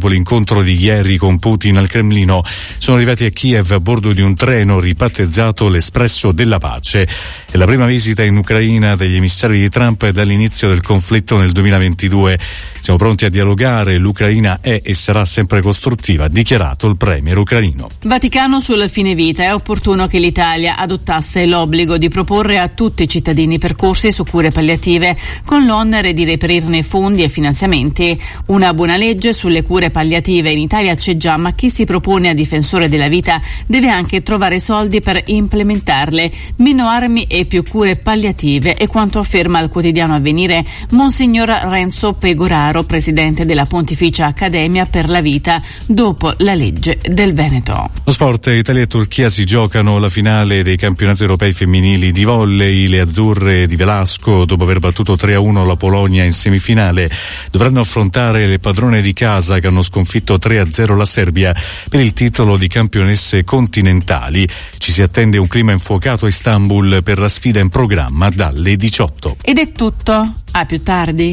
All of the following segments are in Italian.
dopo l'incontro di ieri con Putin al Cremlino, sono arrivati a Kiev a bordo di un treno ribattezzato l'Espresso della Pace. È la prima visita in Ucraina degli emissari di Trump dall'inizio del conflitto nel 2022. Siamo pronti a dialogare, l'Ucraina è e sarà sempre costruttiva, ha dichiarato il premier ucraino. Vaticano sul fine vita. È opportuno che l'Italia adottasse l'obbligo di proporre a tutti i cittadini percorsi su cure palliative, con l'onere di reperirne fondi e finanziamenti. Una buona legge sulle cure palliative in Italia c'è già, ma chi si propone a difensore della vita deve anche trovare soldi per implementarle. Meno armi e più cure palliative è quanto afferma al quotidiano Avvenire Monsignor Renzo Pegoraro, presidente della Pontificia Accademia per la Vita, dopo la legge del Veneto. Lo sport, Italia e Turchia si giocano la finale dei campionati europei femminili di volley. Le azzurre di Velasco, dopo aver battuto 3-1 la Polonia in semifinale, dovranno affrontare le padrone di casa che hanno sconfitto 3-0 la Serbia per il titolo di campionesse continentali. Ci si attende un clima infuocato a Istanbul per la sfida in programma dalle 18. Ed è tutto, a più tardi.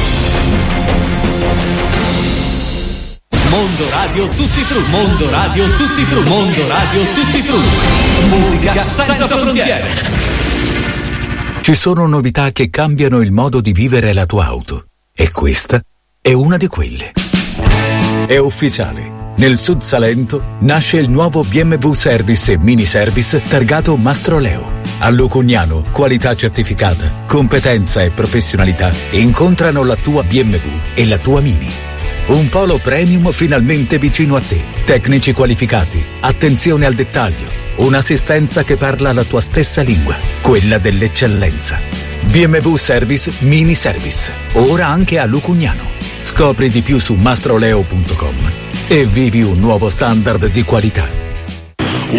Mondo Radio Tutti Frutti. Mondo Radio Tutti Frutti. Mondo Radio Tutti Frutti. Musica senza frontiere. Ci sono novità che cambiano il modo di vivere la tua auto. E questa è una di quelle. È ufficiale. Nel Sud Salento nasce il nuovo BMW Service e Mini Service targato Mastroleo. A Lucugnano, qualità certificata, competenza e professionalità incontrano la tua BMW e la tua Mini. Un polo premium finalmente vicino a te. Tecnici qualificati, attenzione al dettaglio, un'assistenza che parla la tua stessa lingua, quella dell'eccellenza. BMW Service Mini Service, ora anche a Lucugnano. Scopri di più su mastroleo.com e vivi un nuovo standard di qualità.